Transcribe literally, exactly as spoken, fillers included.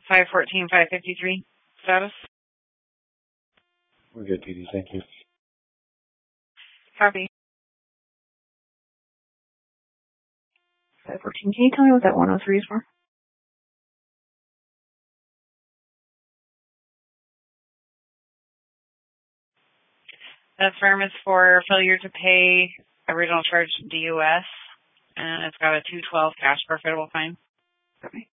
five fourteen, five fifty-three status. We're good, T D. Thank you. Copy. five fourteen, can you tell me what that one oh three is for? That firm is for failure to pay original charge D U S, and it's got a two twelve cash forfeitable fine. Okay.